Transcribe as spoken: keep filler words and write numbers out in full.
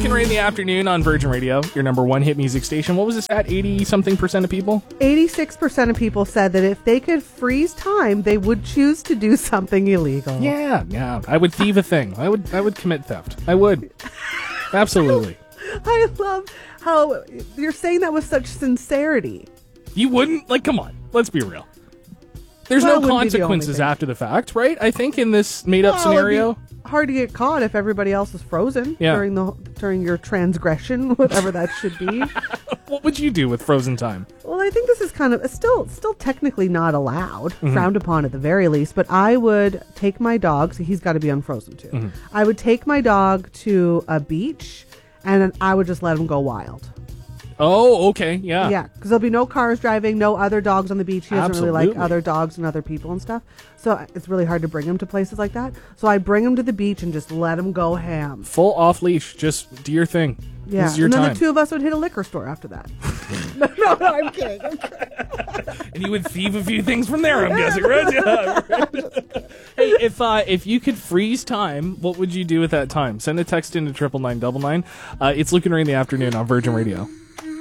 Luke and Ray in the afternoon on Virgin Radio, your number one hit music station. What was this at? eighty-something percent of people? eighty-six percent of people said that if they could freeze time, they would choose to do something illegal. Yeah, yeah. I would thieve a thing. I would I would commit theft. I would. Absolutely. I love how you're saying that with such sincerity. You wouldn't? Like, come on. Let's be real. There's Well, no it wouldn't be the only consequences thing. after the fact, right? I think in this made-up Well, scenario. it'd be hard to get caught if everybody else is frozen Yeah. during the during your transgression, whatever that should be. What would you do with frozen time? Well, I think this is kind of it's still still technically not allowed, mm-hmm. frowned upon at the very least. But I would take my dog. So he's got to be unfrozen too. Mm-hmm. I would take my dog to a beach, and then I would just let him go wild. Oh, okay, yeah. Yeah, because there'll be no cars driving, no other dogs on the beach. He doesn't Absolutely. really like other dogs and other people and stuff. So it's really hard to bring him to places like that. So I bring him to the beach and just let him go ham. Full off leash. Just do your thing. Yeah, This is your and then time. the two of us would hit a liquor store after that. no, no, no, I'm kidding. I'm kidding. And you would thieve a few things from there, I'm guessing, right? Yeah, right. Hey, if uh, if you could freeze time, what would you do with that time? Send a text into triple nine double nine. Uh, it's Luke and Ray in the afternoon on Virgin Radio.